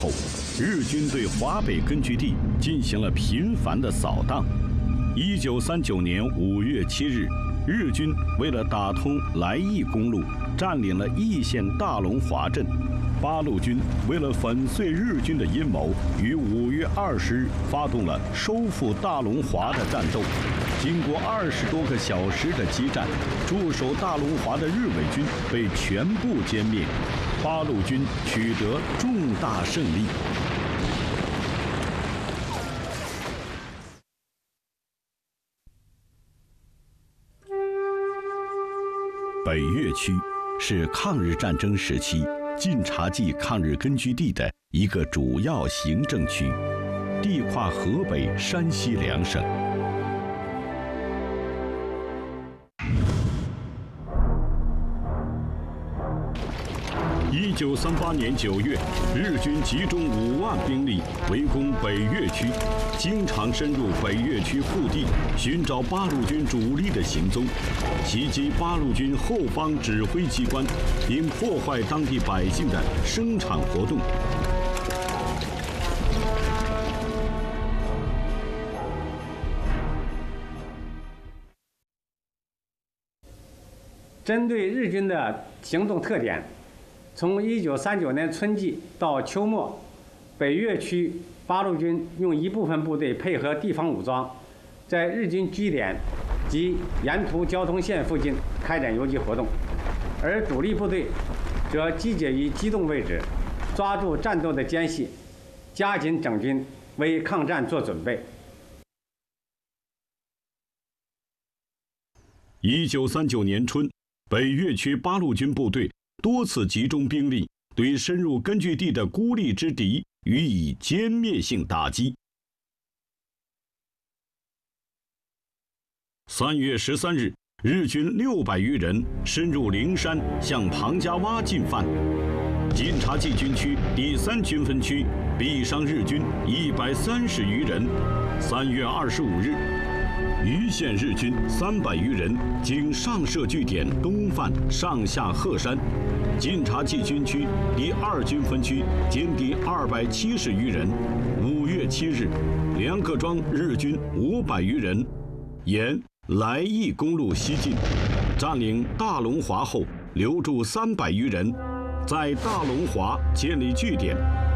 后，日军对华北根据地进行了频繁的扫荡。1939年5月7日，日军为了打通来义公路，占领了义县大龙华镇。八路军为了粉碎日军的阴谋，于5月20日发动了收复大龙华的战斗。经过20多个小时的激战，驻守大龙华的日伪军被全部歼灭，八路军取得重大胜利。北岳区是抗日战争时期晋察冀抗日根据地的一个主要行政区，地跨河北、山西两省。1938年9月，日军集中5万兵力围攻北岳区，经常深入北岳区腹地，寻找八路军主力的行踪，袭击八路军后方指挥机关，并破坏当地百姓的生产活动。 针对日军的行动特点，从1939年春季到秋末，北岳区八路军用一部分部队配合地方武装，在日军据点及沿途交通线附近开展游击活动，而主力部队则集结于机动位置，抓住战斗的间隙，加紧整军，为抗战做准备。 1939年春，北岳区八路军部队多次集中兵力，对深入根据地的孤立之敌予以歼灭性打击。3月13日，日军600余人深入灵山，向庞家洼进犯。晋察冀军区第3军分区毙伤日军130余人。3月25日，余县日军300余人经上设据点东犯上下鹤山，晋察冀军区第2军分区歼敌270余人。5月7日，梁各庄日军500余人沿来义公路西进，占领大龙华后，留住300余人，在大龙华建立据点。